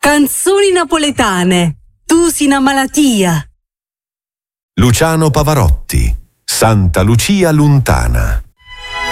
Canzoni napoletane. Tu sei una malattia. Luciano Pavarotti, Santa Lucia lontana.